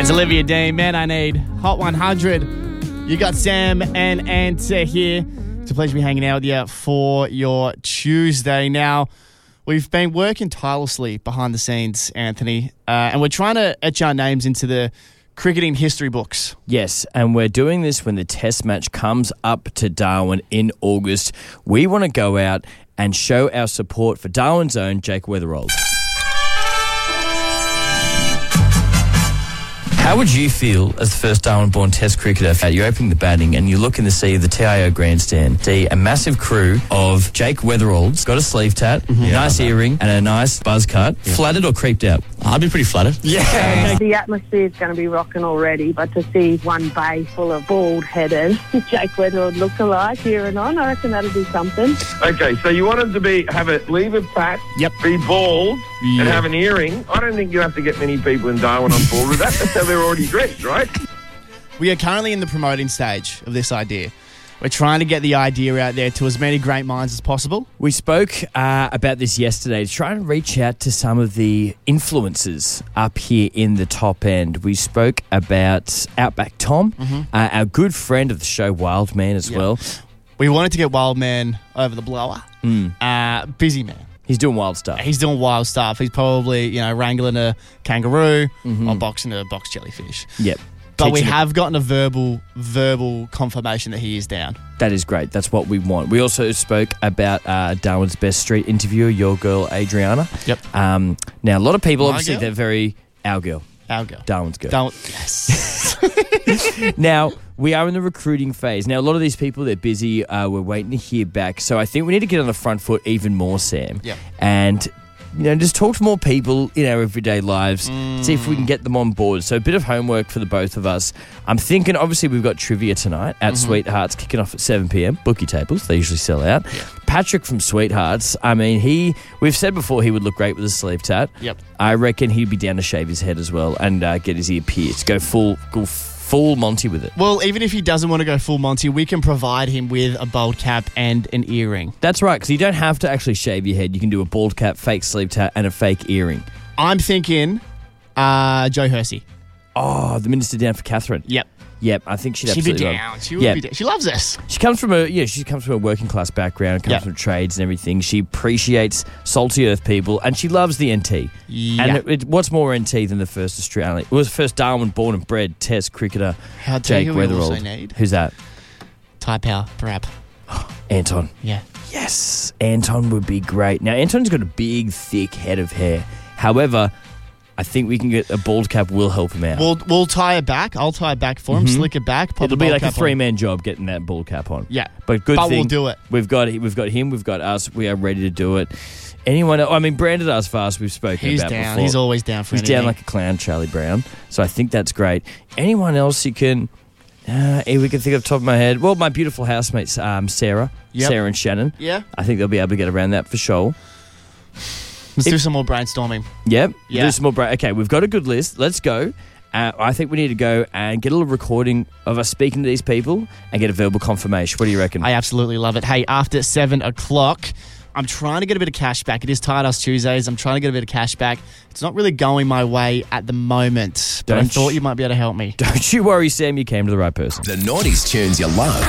It's Olivia Dean, Man I Need, Hot 100. You got Sam and Anta here. It's a pleasure to be hanging out with you for your Tuesday. Now, we've been working tirelessly behind the scenes, Anthony, and we're trying to etch our names into the cricketing history books. Yes, and we're doing this when the test match comes up to Darwin in August. We want to go out and show our support for Darwin's own Jake Weatherald. How would you feel as the first Darwin-born Test cricketer? You're opening the batting and you look in the sea of the TIO grandstand, see a massive crew of Jake Weatheralds, got a sleeve tat, nice earring and a nice buzz cut. Flattered or creeped out? I'd be pretty flattered. Yeah. The atmosphere is going to be rocking already, but to see one bay full of bald-headed Jake Weatherald look-alike here and on, I reckon that'll be something. Okay, so you want him to have a leave of pat, be bald, and have an earring. I don't think you have to get many people in Darwin on board with that. That's how they're already dressed, right? We are currently in the promoting stage of this idea. We're trying to get the idea out there to as many great minds as possible. We spoke about this yesterday to try and reach out to some of the influencers up here in the top end. We spoke about Outback Tom, our good friend of the show, Wildman, as well. We wanted to get Wildman over the blower. Busy man. He's doing wild stuff. He's doing wild stuff. He's probably, wrangling a kangaroo or boxing a box jellyfish. Yep. But we have gotten a verbal confirmation that he is down. That is great. That's what we want. We also spoke about Darwin's best street interviewer, your girl, Adriana. Yep. Now, a lot of people, obviously, girl? they're very... Our girl. Our girl. Darwin's girl. Yes. Now, we are in the recruiting phase. Now, a lot of these people, they're busy. We're waiting to hear back. So I think we need to get on the front foot even more, Sam. Yep. And... just talk to more people in our everyday lives, see if we can get them on board. So a bit of homework for the both of us. I'm thinking, obviously, we've got trivia tonight at Sweethearts, kicking off at 7 p.m. Bookie tables, they usually sell out. Yeah. Patrick from Sweethearts, I mean, we've said before he would look great with a sleeve tat. Yep. I reckon he'd be down to shave his head as well and get his ear pierced. Go full Monty with it. Well, even if he doesn't want to go full Monty, we can provide him with a bald cap and an earring. That's right, because you don't have to actually shave your head. You can do a bald cap, fake sleeve tat, and a fake earring. I'm thinking Joe Hersey. Oh, the minister down for Catherine. Yep, I think she'd be absolutely down. She would be down. She loves us. She comes from a working class background, comes from trades and everything. She appreciates salty earth people, and she loves the NT. Yeah. And what's more NT than the first Australian? It was the first Darwin born and bred Test cricketer, How dare Jake you, we Weatherald. also need Who's that? Ty Power, Parap. Anton. Yeah. Yes, Anton would be great. Now, Anton's got a big, thick head of hair. However, I think we can get a bald cap will help him out. We'll tie it back. I'll tie it back for him, slick it back, pop It'll the be bald like a cap on. three-man job getting that bald cap on. Yeah. But good But thing. we'll do it. We've got him, we've got us. We are ready to do it. Anyone else? I mean, Brandon Does Fast, we've spoken He's about down. before. He's always down for He's anything. down like a clown, Charlie Brown. So I think that's great. Anyone else you can... we can think off the top of my head. Well, my beautiful housemates, Sarah. Yep. Sarah and Shannon. Yeah. I think they'll be able to get around that for sure. Let's do some more brainstorming. Yep. Yeah. Do some more okay, we've got a good list. Let's go. I think we need to go and get a little recording of us speaking to these people and get a verbal confirmation. What do you reckon? I absolutely love it. Hey, after 7 o'clock, I'm trying to get a bit of cash back. It is Tired Ass Tuesdays. I'm trying to get a bit of cash back. It's not really going my way at the moment, but I thought you might be able to help me. Don't you worry, Sam. You came to the right person. The 90s tunes you love.